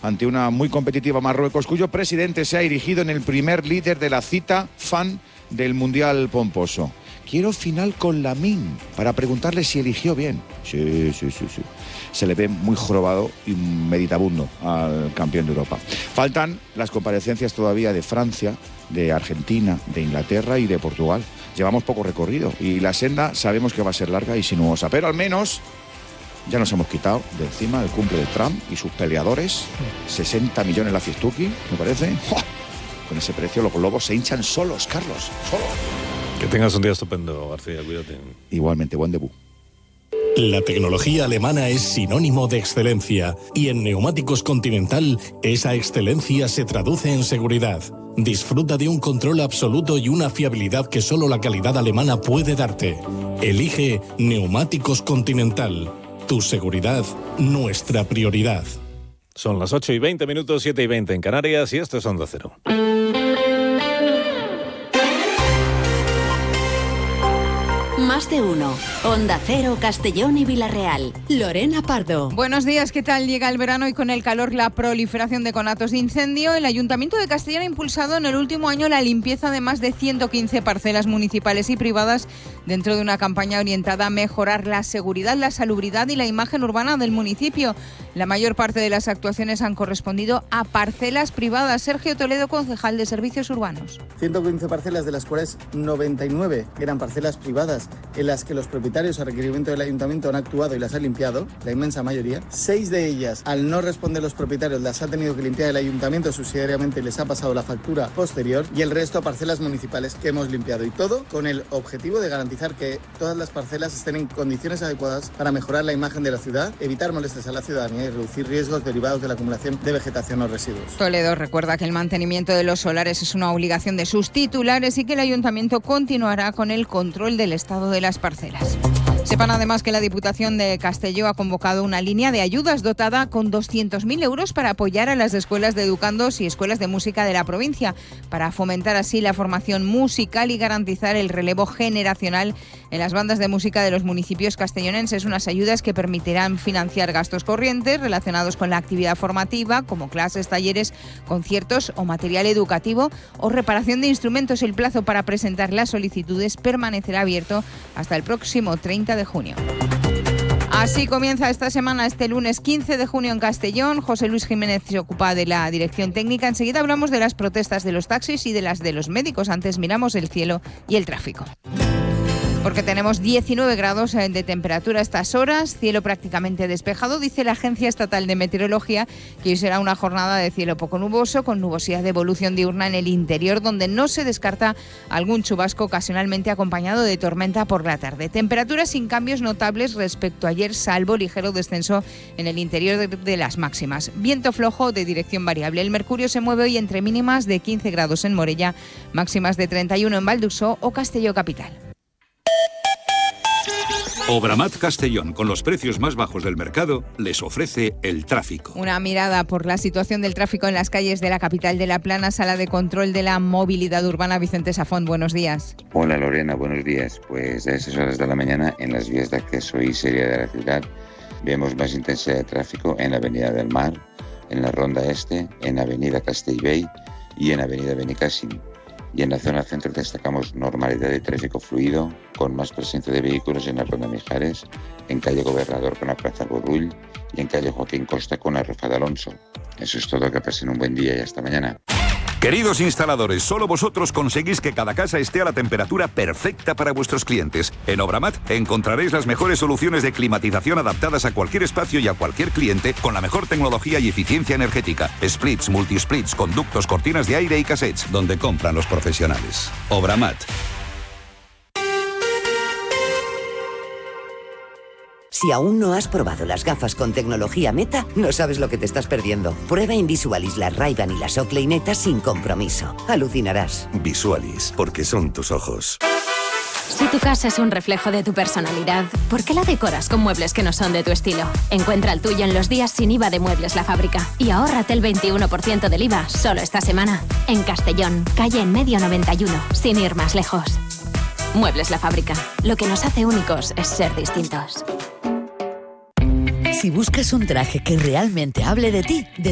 ante una muy competitiva Marruecos, cuyo presidente se ha erigido en el primer líder de la cita fan del Mundial pomposo. Quiero final con Lamine para preguntarle si eligió bien. Sí. Se le ve muy jorobado y meditabundo al campeón de Europa. Faltan las comparecencias todavía de Francia, de Argentina, de Inglaterra y de Portugal. Llevamos poco recorrido y la senda sabemos que va a ser larga y sinuosa, pero al menos ya nos hemos quitado de encima el cumple de Trump y sus peleadores. 60 millones la fiestuki, me parece. ¡Oh! Con ese precio los globos se hinchan solos, Carlos, solos. Que tengas un día estupendo, García, cuídate. Igualmente, buen debut. La tecnología alemana es sinónimo de excelencia y en Neumáticos Continental esa excelencia se traduce en seguridad. Disfruta de un control absoluto y una fiabilidad que solo la calidad alemana puede darte. Elige Neumáticos Continental. Tu seguridad, nuestra prioridad. Son las 8:20, 7:20 en Canarias y esto es Onda Cero. Más de uno. Onda Cero, Castellón y Villarreal. Lorena Pardo. Buenos días, ¿qué tal? Llega el verano y con el calor la proliferación de conatos de incendio. El Ayuntamiento de Castellón ha impulsado en el último año la limpieza de más de 115 parcelas municipales y privadas dentro de una campaña orientada a mejorar la seguridad, la salubridad y la imagen urbana del municipio. La mayor parte de las actuaciones han correspondido a parcelas privadas. Sergio Toledo, concejal de Servicios Urbanos. 115 parcelas, de las cuales 99 eran parcelas privadas, en las que los propietarios a requerimiento del ayuntamiento han actuado y las han limpiado, la inmensa mayoría. 6 de ellas, al no responder los propietarios, las ha tenido que limpiar el ayuntamiento subsidiariamente y les ha pasado la factura posterior, y el resto parcelas municipales que hemos limpiado, y todo con el objetivo de garantizar que todas las parcelas estén en condiciones adecuadas para mejorar la imagen de la ciudad, evitar molestias a la ciudadanía y reducir riesgos derivados de la acumulación de vegetación o residuos. Toledo recuerda que el mantenimiento de los solares es una obligación de sus titulares y que el ayuntamiento continuará con el control del estado de las parcelas. Sepan además que la Diputación de Castelló ha convocado una línea de ayudas dotada con 200.000 euros para apoyar a las escuelas de educandos y escuelas de música de la provincia, para fomentar así la formación musical y garantizar el relevo generacional en las bandas de música de los municipios castellonenses. Unas ayudas que permitirán financiar gastos corrientes relacionados con la actividad formativa, como clases, talleres, conciertos o material educativo o reparación de instrumentos. El plazo para presentar las solicitudes permanecerá abierto hasta el próximo 30 de junio. Así comienza esta semana, este lunes 15 de junio en Castellón. José Luis Jiménez se ocupa de la dirección técnica. Enseguida hablamos de las protestas de los taxis y de las de los médicos. Antes miramos el cielo y el tráfico. Porque tenemos 19 grados de temperatura a estas horas, cielo prácticamente despejado. Dice la Agencia Estatal de Meteorología que hoy será una jornada de cielo poco nuboso, con nubosidad de evolución diurna en el interior, donde no se descarta algún chubasco ocasionalmente acompañado de tormenta por la tarde. Temperaturas sin cambios notables respecto a ayer, salvo ligero descenso en el interior de las máximas. Viento flojo de dirección variable. El mercurio se mueve hoy entre mínimas de 15 grados en Morella, máximas de 31 en Valdusó o Castelló capital. Obramat Castellón, con los precios más bajos del mercado, les ofrece el tráfico. Una mirada por la situación del tráfico en las calles de la capital de La Plana. Sala de control de la movilidad urbana, Vicente Safón, buenos días. Hola Lorena, buenos días. Pues a esas horas de la mañana, en las vías de acceso y salida de la ciudad, vemos más intensidad de tráfico en la Avenida del Mar, en la Ronda Este, en Avenida Castellbell y en Avenida Benicàssim. Y en la zona centro destacamos normalidad de tráfico fluido, con más presencia de vehículos en la Ronda Mijares, en calle Gobernador con la Plaza Borrull y en calle Joaquín Costa con la Rafa de Alonso. Eso es todo, que pasen un buen día y hasta mañana. Queridos instaladores, solo vosotros conseguís que cada casa esté a la temperatura perfecta para vuestros clientes. En Obramat encontraréis las mejores soluciones de climatización adaptadas a cualquier espacio y a cualquier cliente, con la mejor tecnología y eficiencia energética. Splits, multisplits, conductos, cortinas de aire y cassettes, donde compran los profesionales. Obramat. Si aún no has probado las gafas con tecnología Meta, no sabes lo que te estás perdiendo. Prueba Invisualis, las Ray-Ban y las Oakley Meta sin compromiso. Alucinarás. Visualis, porque son tus ojos. Si tu casa es un reflejo de tu personalidad, ¿por qué la decoras con muebles que no son de tu estilo? Encuentra el tuyo en los días sin IVA de Muebles La Fábrica y ahórrate el 21% del IVA solo esta semana. En Castellón, calle En Medio 91, sin ir más lejos. Muebles La Fábrica. Lo que nos hace únicos es ser distintos. Si buscas un traje que realmente hable de ti,